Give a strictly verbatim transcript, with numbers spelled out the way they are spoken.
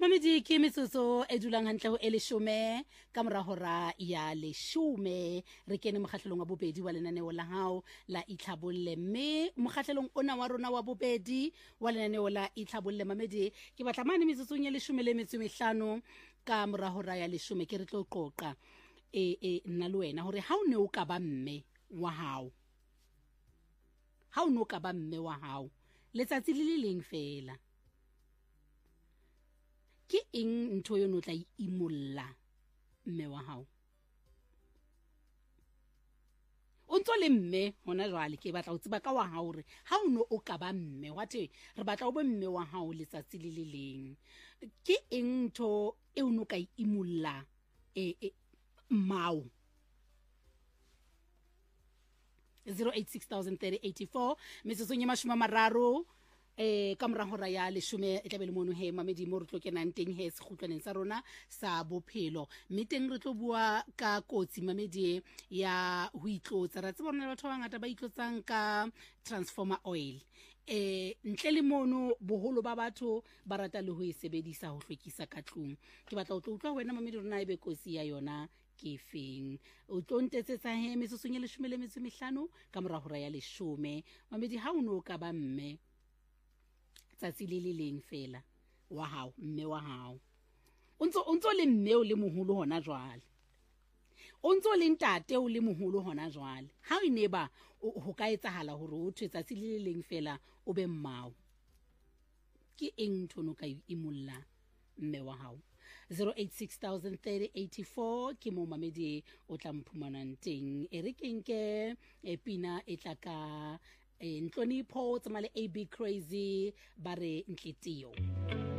Mamedi ke metsotso e dulang hantle ho eleshome ka mora hora ya leshome re kene mokgahlelong wa bobedi wa lenaneo la hao la Itlhabolle mme mokgahlelong ona wa rona wa bobedi wa lenaneo la Itlhabolle Mamedi ke batla mane metsotsong ya leshome le metso e mehlano ka mora hora ya leshome ke re tlo qoqa e e nna le wena hore ha o ne o ka ba mme wa hao ha o no ka ba mme wa hao letsatsi le le leng fela ke eng ntho yo no tla imulla mme wa hao o ntso le mme hona jwale ke batla ho tseba ka wa hao re ha o no o ka ba mme wa te re batla o be mme wa hao letsatsi le le leng ke eng ntho e o no ka imulla e mau zero eight six thousand thirty eighty-four metsotso nye mashome a mararo eh ka mora hora ya leshome e tlabe le mono he Mamedi mo re tlo kenang teng he sekhutlwaneng sa rona sa bophelo mme teng re tlo bua ka kotsi Mamedi ya ho itlotsa ra tseba rona batho ba ngata ba itlotsang ka transformer oil eh ntle le mono boholo ba batho ba rata le ho e sebedisa ho hlwekisa ka tlung ke batla ho tlo utlwa wena Mamedi rona e be kotsi ya yona ke feng o tlo ntetsetsa he metsotso nye leshome le metso mehlano ka mora hora ya leshome Mamedi ha o no ka ba mme tsatsi le le leng fela wa hao mme wa hao o ntso o ntso le mme o le moholo hona jwale o ntso le ntate o le moholo hona jwale ha e ne ba ho ka etsahala hore o thwe tsatsi le le leng fela o be mmao ke eng thono ka imulla mme wa hao zero eight six thousand thirty eighty-four ke mo Mamedi o tla mphumanang teng e re kenke e pina e tla ka Nhlonipho tsamale A B Crazy bare Ntlitio.